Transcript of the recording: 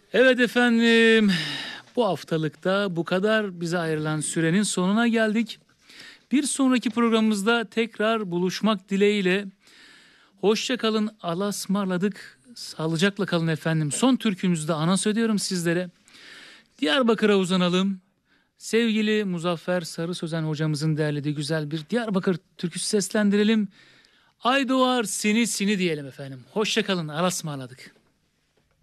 Evet efendim, bu haftalıkta bu kadar, bize ayrılan sürenin sonuna geldik. Bir sonraki programımızda tekrar buluşmak dileğiyle. Hoşça kalın, Allah'a ısmarladık. Sağlıcakla kalın efendim. Son türkümüzü de anons ediyorum sizlere. Diyarbakır'a uzanalım. Sevgili Muzaffer Sarı Sözen hocamızın derlediği güzel bir Diyarbakır türküsü seslendirelim. Ay doğar sini sini diyelim efendim. Hoşça kalın, Allah'a ısmarladık.